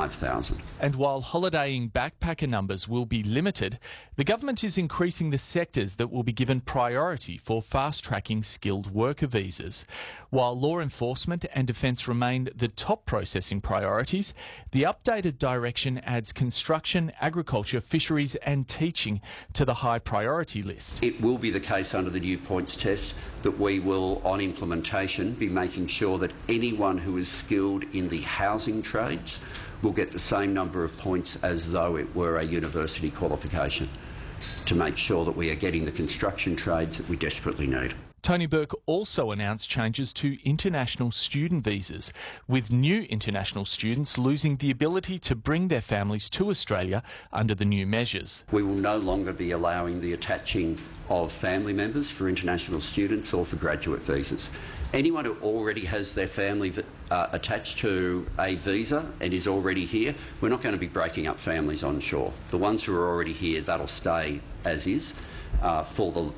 5,000. And while holidaying backpacker numbers will be limited, the government is increasing the sectors that will be given priority for fast-tracking skilled worker visas. While law enforcement and defence remain the top processing priorities, the updated direction adds construction, agriculture, fisheries and teaching to the high priority list. It will be the case under the new points test that we will, on implementation, be making sure that anyone who is skilled in the housing trades will get the same number of points as though it were a university qualification, to make sure that we are getting the construction trades that we desperately need. Tony Burke also announced changes to international student visas, with new international students losing the ability to bring their families to Australia under the new measures. We will no longer be allowing the attaching of family members for international students or for graduate visas. Anyone who already has their family attached to a visa and is already here, we're not going to be breaking up families on shore. The ones who are already here, that'll stay as is for the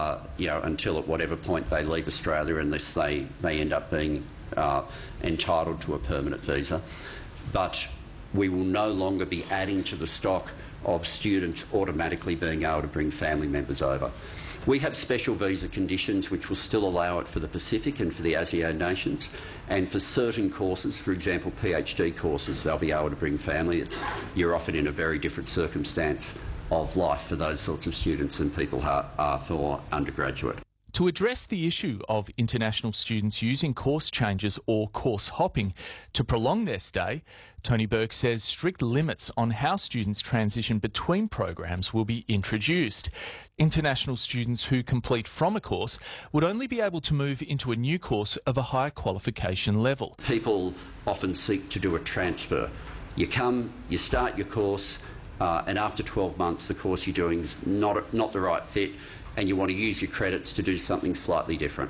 until at whatever point they leave Australia, unless they end up being entitled to a permanent visa. But we will no longer be adding to the stock of students automatically being able to bring family members over. We have special visa conditions which will still allow it for the Pacific and for the ASEAN nations, and for certain courses, for example PhD courses, they'll be able to bring family. You're often in a very different circumstance of life for those sorts of students than people are for undergraduate. To address the issue of international students using course changes or course hopping to prolong their stay, Tony Burke says strict limits on how students transition between programs will be introduced. International students who complete from a course would only be able to move into a new course of a higher qualification level. People often seek to do a transfer. You come, you start your course, and after 12 months the course you're doing is not the right fit, and you want to use your credits to do something slightly different.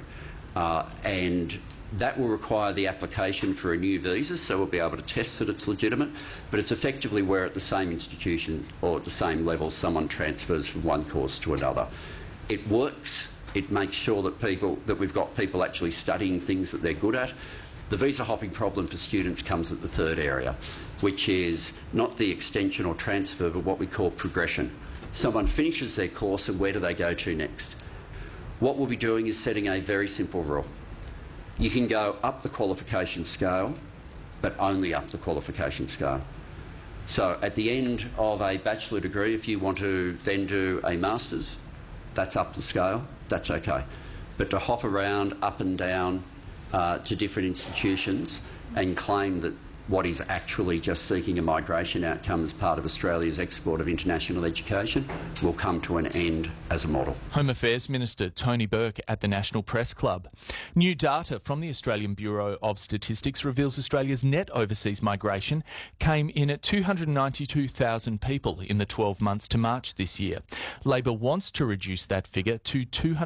And that will require the application for a new visa, so we'll be able to test that it's legitimate, but it's effectively where at the same institution or at the same level someone transfers from one course to another. It works. It makes sure that we've got people actually studying things that they're good at. The visa hopping problem for students comes at the third area, which is not the extension or transfer, but what we call progression. Someone finishes their course and where do they go to next? What we'll be doing is setting a very simple rule. You can go up the qualification scale, but only up the qualification scale. So at the end of a bachelor degree, if you want to then do a master's, that's up the scale, that's okay. But to hop around up and down to different institutions and claim that what is actually just seeking a migration outcome as part of Australia's export of international education will come to an end as a model. Home Affairs Minister Tony Burke at the National Press Club. New data from the Australian Bureau of Statistics reveals Australia's net overseas migration came in at 292,000 people in the 12 months to March this year. Labor wants to reduce that figure to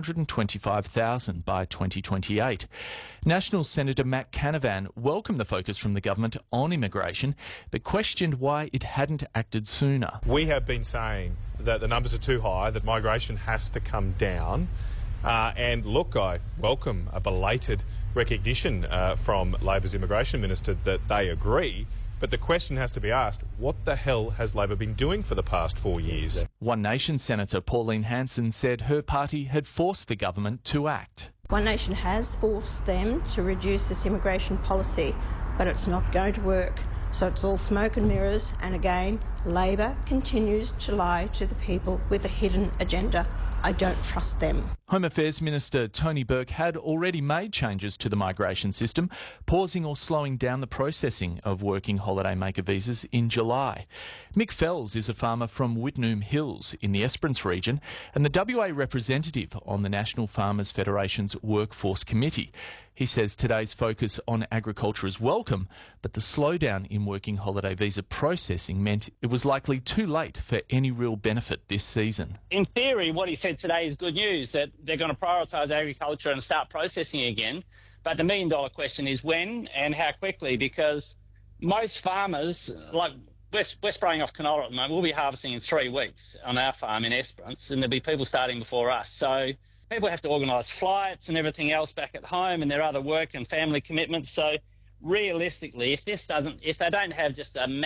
225,000 by 2028. National Senator Matt Canavan welcomed the focus from the government on immigration, but questioned why it hadn't acted sooner. We have been saying that the numbers are too high, that migration has to come down. And look, I welcome a belated recognition from Labor's Immigration Minister that they agree. But the question has to be asked, what the hell has Labor been doing for the past 4 years? One Nation Senator Pauline Hanson said her party had forced the government to act. One Nation has forced them to reduce this immigration policy, but it's not going to work. So it's all smoke and mirrors, and again, Labor continues to lie to the people with a hidden agenda. I don't trust them. Home Affairs Minister Tony Burke had already made changes to the migration system, pausing or slowing down the processing of working holiday maker visas in July. Mick Fells is a farmer from Wittenoom Hills in the Esperance region and the WA representative on the National Farmers Federation's Workforce Committee. He says today's focus on agriculture is welcome, but the slowdown in working holiday visa processing meant it was likely too late for any real benefit this season. In theory, what he said today is good news, that they're going to prioritise agriculture and start processing again. But the million-dollar question is when and how quickly, because most farmers, like we're spraying off canola at the moment, we'll be harvesting in 3 weeks on our farm in Esperance, and there'll be people starting before us. So people have to organise flights and everything else back at home and their other work and family commitments. So realistically, if they don't have just a